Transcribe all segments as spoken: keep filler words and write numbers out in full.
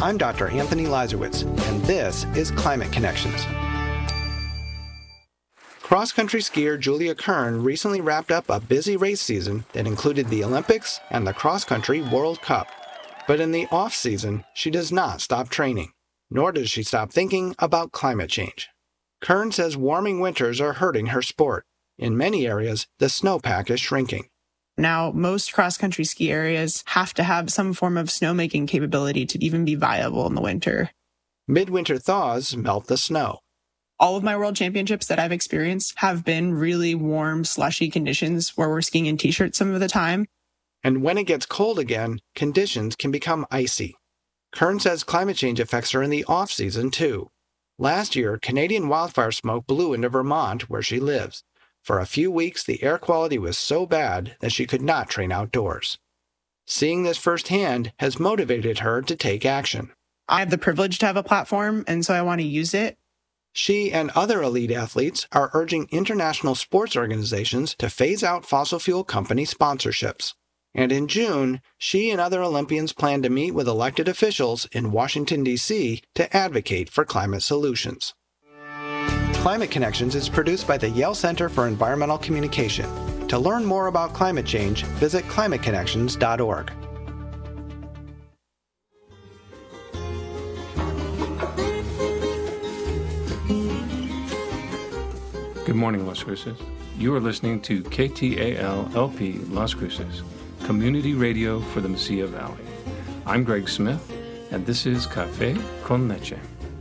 I'm Doctor Anthony Lazarowitz, and this is Climate Connections. Cross-country skier Julia Kern recently wrapped up a busy race season that included the Olympics and the cross-country World Cup. But in the off-season, she does not stop training, nor does she stop thinking about climate change. Kern says warming winters are hurting her sport. In many areas, the snowpack is shrinking. Now, most cross-country ski areas have to have some form of snowmaking capability to even be viable in the winter. Midwinter thaws melt the snow. All of my world championships that I've experienced have been really warm, slushy conditions where we're skiing in t-shirts some of the time. And when it gets cold again, conditions can become icy. Kern says climate change affects her in the off-season, too. Last year, Canadian wildfire smoke blew into Vermont, where she lives. For a few weeks, the air quality was so bad that she could not train outdoors. Seeing this firsthand has motivated her to take action. I have the privilege to have a platform, and so I want to use it. She and other elite athletes are urging international sports organizations to phase out fossil fuel company sponsorships. And in June, she and other Olympians plan to meet with elected officials in Washington, D C to advocate for climate solutions. Climate Connections is produced by the Yale Center for Environmental Communication. To learn more about climate change, visit climate connections dot org. Good morning, Las Cruces. You are listening to K T A L L P Las Cruces, community radio for the Mesilla Valley. I'm Greg Smith, and this is Café con Leche.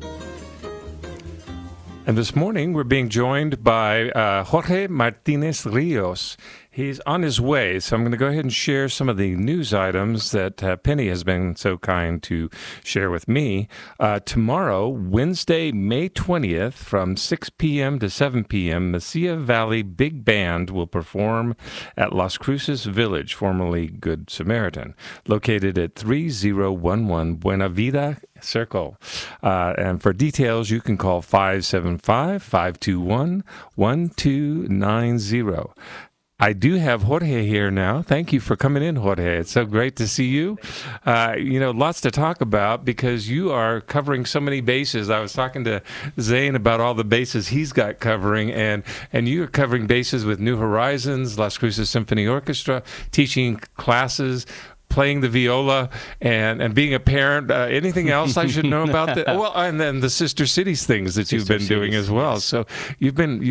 And this morning, we're being joined by uh, Jorge Martinez Rios. He's on his way, so I'm going to go ahead and share some of the news items that uh, Penny has been so kind to share with me. Uh, tomorrow, Wednesday, May twentieth, from six p.m. to seven p.m., Mesilla Valley Big Band will perform at Las Cruces Village, formerly Good Samaritan, located at thirty eleven Buena Vida Circle. Uh, and for details, you can call five seven five, five two one, one two nine zero. I do have Jorge here now. Thank you for coming in, Jorge. It's so great to see you. Uh, you know, lots to talk about because you are covering so many bases. I was talking to Zane about all the bases he's got covering, and, and you're covering bases with New Horizons, Las Cruces Symphony Orchestra, teaching classes, playing the viola, and, and being a parent. Uh, anything else I should know about that? Well, and then the Sister Cities things that you've Sister been doing Cities, as well. yes. So you've been... You've